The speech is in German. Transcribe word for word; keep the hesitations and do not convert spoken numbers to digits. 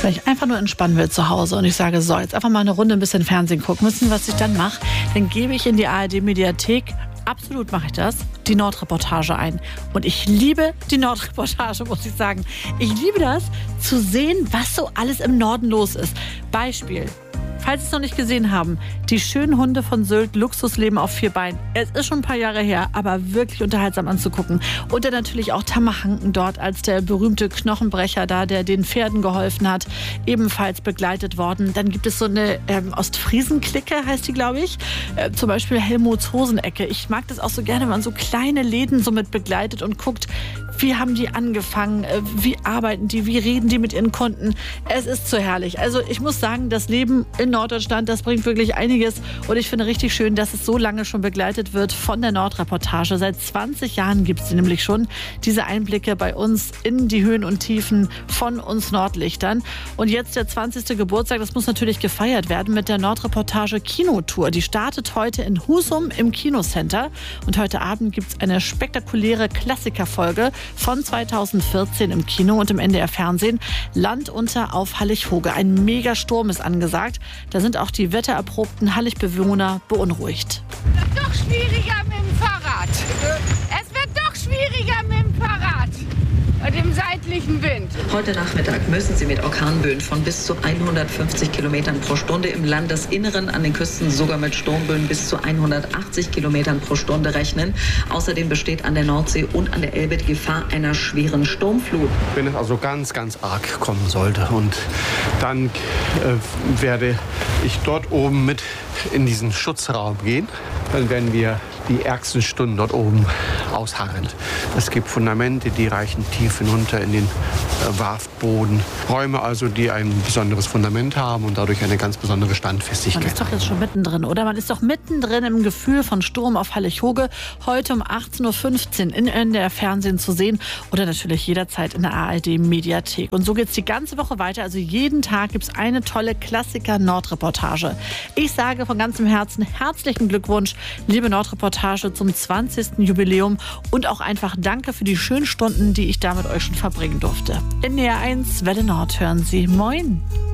Wenn ich einfach nur entspannen will zu Hause und ich sage, so, jetzt einfach mal eine Runde ein bisschen Fernsehen gucken müssen, was ich dann mache, dann gebe ich in die A R D-Mediathek, absolut mache ich das, die Nordreportage ein. Und ich liebe die Nordreportage, muss ich sagen. Ich liebe das, zu sehen, was so alles im Norden los ist. Beispiel. Falls Sie es noch nicht gesehen haben, die schönen Hunde von Sylt, Luxusleben auf vier Beinen. Es ist schon ein paar Jahre her, aber wirklich unterhaltsam anzugucken. Und dann natürlich auch Tammer Hanken dort als der berühmte Knochenbrecher da, der den Pferden geholfen hat, ebenfalls begleitet worden. Dann gibt es so eine ähm, Ostfriesen-Clique, heißt die, glaube ich. Äh, zum Beispiel Helmuts Hosenecke. Ich mag das auch so gerne, wenn man so kleine Läden so mit begleitet und guckt, wie haben die angefangen, äh, wie arbeiten die, wie reden die mit ihren Kunden. Es ist so herrlich. Also ich muss sagen, das Leben in Norddeutschland, das bringt wirklich einiges. Und ich finde richtig schön, dass es so lange schon begleitet wird von der Nordreportage. Seit zwanzig Jahren gibt es die nämlich schon, diese Einblicke bei uns in die Höhen und Tiefen von uns Nordlichtern. Und jetzt der zwanzigste Geburtstag, das muss natürlich gefeiert werden mit der Nordreportage Kinotour. Die startet heute in Husum im Kinocenter. Und heute Abend gibt es eine spektakuläre Klassikerfolge von zweitausendvierzehn im Kino und im N D R-Fernsehen. Land unter auf Hallig-Hoge. Ein Megasturm ist angesagt. Da sind auch die wettererprobten Hallig-Bewohner beunruhigt. Es wird doch schwieriger mit dem Fahrrad. Es wird doch schwieriger mit dem Fahrrad. Bei dem seitlichen Wind. Heute Nachmittag müssen Sie mit Orkanböen von bis zu hundertfünfzig Kilometern pro Stunde im Landesinneren, an den Küsten sogar mit Sturmböen bis zu hundertachtzig Kilometern pro Stunde rechnen. Außerdem besteht an der Nordsee und an der Elbe die Gefahr einer schweren Sturmflut. Wenn es also ganz, ganz arg kommen sollte und dann äh, werde ich dort oben mit in diesen Schutzraum gehen, dann werden wir die ärgsten Stunden dort oben ausharren. Es gibt Fundamente, die reichen tief hinunter in den äh, Warftboden. Räume also, die ein besonderes Fundament haben und dadurch eine ganz besondere Standfestigkeit. Man ist doch jetzt schon mittendrin, oder? Man ist doch mittendrin im Gefühl von Sturm auf Hallig-Hoge. Heute um achtzehn Uhr fünfzehn in N D R-Fernsehen zu sehen oder natürlich jederzeit in der A R D-Mediathek. Und so geht es die ganze Woche weiter. Also jeden Tag gibt es eine tolle Klassiker-Nordreportage. Ich sage von ganzem Herzen herzlichen Glückwunsch, liebe Nordreportage, zum zwanzigsten Jubiläum und auch einfach danke für die schönen Stunden, die ich da mit euch schon verbringen durfte. In N D R eins Welle Nord hören Sie. Moin!